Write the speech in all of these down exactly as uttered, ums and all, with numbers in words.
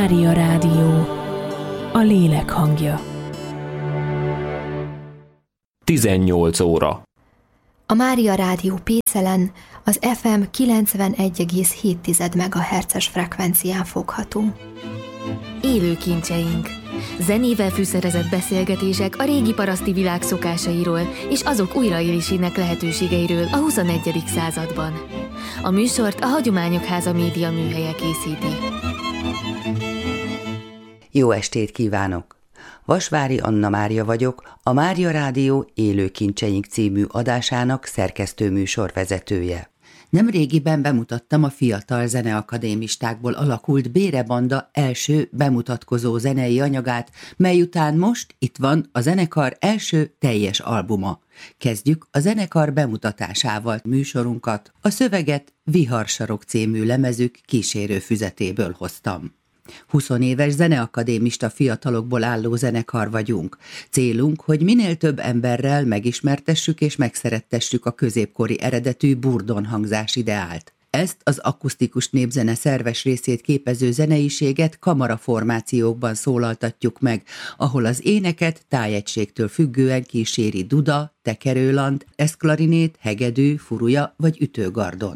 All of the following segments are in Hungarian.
Mária Rádió, a lélek hangja. tizennyolc óra. A Mária Rádió Pécelen az ef em kilencvenegy egész hét megahertzes frekvencián fogható. Élő kincseink. Zenével fűszerezett beszélgetések a régi paraszti világ szokásairól és azok újraélésének lehetőségeiről a huszonegyedik században. A műsort a Hagyományok Háza média műhelye készíti. Jó estét kívánok! Vasvári Anna Mária vagyok, a Mária Rádió Élő kincseink című adásának szerkesztő műsorvezetője. Nemrégiben bemutattam a fiatal zeneakadémistákból alakult Bére Banda első bemutatkozó zenei anyagát, mely után most itt van a zenekar első teljes albuma. Kezdjük a zenekar bemutatásával műsorunkat, a szöveget Viharsarok című lemezük kísérő füzetéből hoztam. huszonéves zeneakadémista fiatalokból álló zenekar vagyunk. Célunk, hogy minél több emberrel megismertessük és megszerettessük a középkori eredetű burdon hangzás ideált. Ezt az akusztikus népzene szerves részét képező zeneiséget kamaraformációkban szólaltatjuk meg, ahol az éneket tájegységtől függően kíséri duda, tekerőlant, eszklarinét, hegedű, furuja vagy ütőgardon.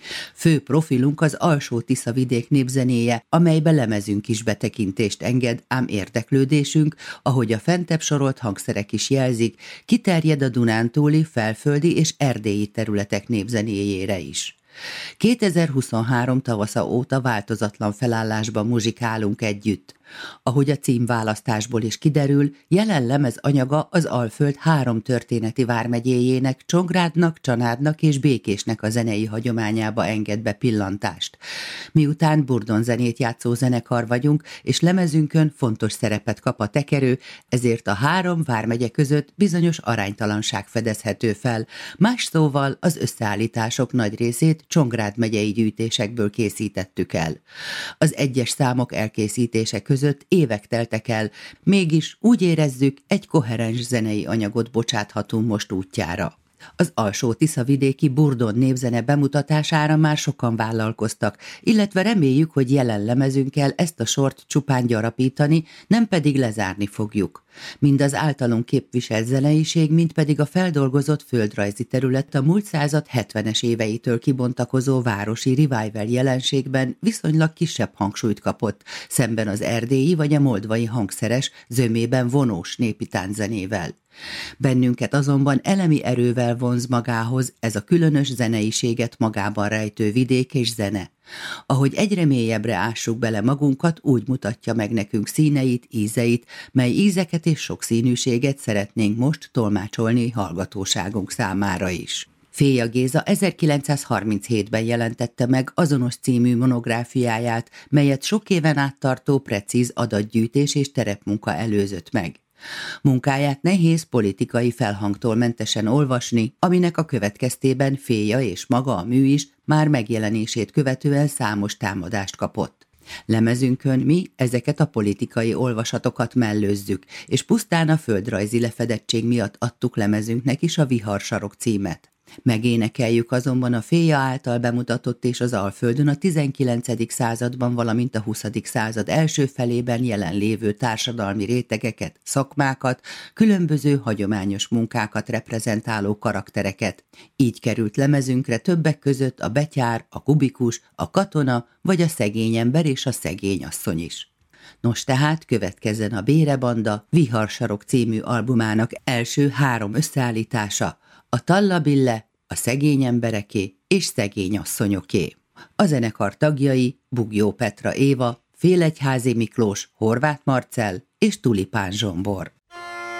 Fő profilunk az Alsó-Tisza-vidék népzenéje, amelybe lemezünk is betekintést enged, ám érdeklődésünk, ahogy a fentebb sorolt hangszerek is jelzik, kiterjed a dunántúli, felföldi és erdélyi területek népzenéjére is. kétezer-huszonhárom tavasza óta változatlan felállásban muzsikálunk együtt. Ahogy a címválasztásból is kiderül, jelen lemez anyaga az Alföld három történeti vármegyéjének, Csongrádnak, Csanádnak és Békésnek a zenei hagyományába enged be pillantást. Miután burdonzenét játszó zenekar vagyunk, és lemezünkön fontos szerepet kap a tekerő, ezért a három vármegye között bizonyos aránytalanság fedezhető fel. Más szóval az összeállítások nagy részét Csongrád megyei gyűjtésekből készítettük el. Az egyes számok elkészítése között évek teltek el, mégis úgy érezzük, egy koherens zenei anyagot bocsáthatunk most útjára. Az Alsó-Tisza-vidéki burdon népzene bemutatására már sokan vállalkoztak, illetve reméljük, hogy jelen lemezünkkel ezt a sort csupán gyarapítani, nem pedig lezárni fogjuk. Mind az általunk képviselt zeneiség, mind pedig a feldolgozott földrajzi terület a múlt század hetvenes éveitől kibontakozó városi revival jelenségben viszonylag kisebb hangsúlyt kapott, szemben az erdélyi vagy a moldvai hangszeres, zömében vonós népi tánczenével. Bennünket azonban elemi erővel vonz magához ez a különös zeneiséget magában rejtő vidék és zene. Ahogy egyre mélyebbre ássuk bele magunkat, úgy mutatja meg nekünk színeit, ízeit, mely ízeket és sokszínűséget szeretnénk most tolmácsolni hallgatóságunk számára is. Féja Géza ezerkilencszázharminchétben jelentette meg azonos című monográfiáját, melyet sok éven át tartó precíz adatgyűjtés és terepmunka előzött meg. Munkáját nehéz politikai felhangtól mentesen olvasni, aminek a következtében Féja és maga a mű is már megjelenését követően számos támadást kapott. Lemezünkön mi ezeket a politikai olvasatokat mellőzzük, és pusztán a földrajzi lefedettség miatt adtuk lemezünknek is a Viharsarok címet. Megénekeljük azonban a Féja által bemutatott és az Alföldön a tizenkilencedik században, valamint a huszadik század első felében jelenlévő társadalmi rétegeket, szakmákat, különböző hagyományos munkákat reprezentáló karaktereket. Így került lemezünkre többek között a betyár, a kubikus, a katona vagy a szegény ember és a szegény asszony is. Nos tehát következzen a Bére Banda Viharsarok című albumának első három összeállítása, a Tallabille, a szegény embereké és szegény asszonyoké. A zenekar tagjai Bugyó Petra Éva, Félegyházi Miklós, Horváth Marcell és Tulipán Zsombor.